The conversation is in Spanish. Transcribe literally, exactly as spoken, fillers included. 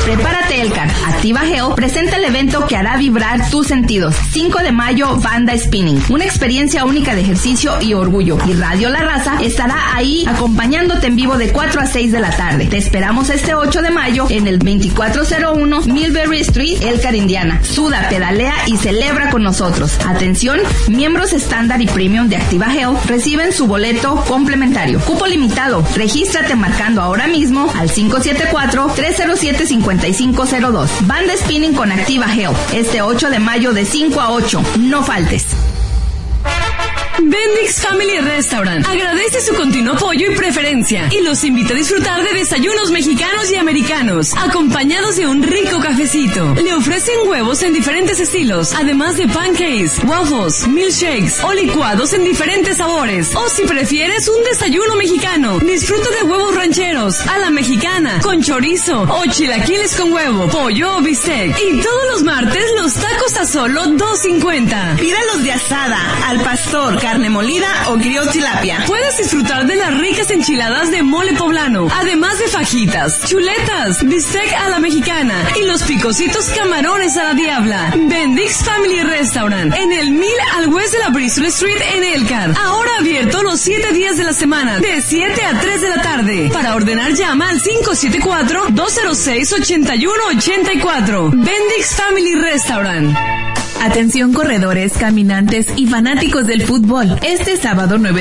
Prepárate Elcar. Activa Geo presenta el evento que hará vibrar tus sentidos. cinco de mayo, Banda Spinning. Una experiencia única de ejercicio y orgullo. Y Radio La Raza estará ahí acompañándote en vivo de cuatro a seis de la tarde. Te esperamos este ocho de mayo en el veinticuatro cero uno Millbury Street, Elcar, Indiana. Suda, pedalea y celebra con nosotros. Atención, miembros estándar y premium de Activa Geo reciben su boleto complementario. Cupo limitado. Regístrate marcando ahora mismo al cinco siete cuatro, tres cero siete, cinco cinco cero dos. Banda Spinning con Activa Geo. Este ocho de mayo de cinco a ocho. No faltes. Bendix Family Restaurant agradece su continuo apoyo y preferencia y los invita a disfrutar de desayunos mexicanos y americanos, acompañados de un rico cafecito. Le ofrecen huevos en diferentes estilos, además de pancakes, waffles, milkshakes o licuados en diferentes sabores. O si prefieres un desayuno mexicano, disfruta de huevos rancheros, a la mexicana, con chorizo o chilaquiles con huevo, pollo o bistec. Y todos los martes los tacos a solo dos cincuenta. Pídalos de asada, al pastor, carne molida o griot tilapia. Puedes disfrutar de las ricas enchiladas de mole poblano, además de fajitas, chuletas, bistec a la mexicana y los picositos camarones a la diabla. Bendix Family Restaurant, en el mil al west de la Bristol Street en Elcar. Ahora abierto los siete días de la semana, de siete a tres de la tarde. Para ordenar llama al cinco siete cuatro, dos cero seis, ocho uno ocho cuatro. Bendix Family Restaurant. Atención corredores, caminantes y fanáticos del fútbol. Este sábado nueve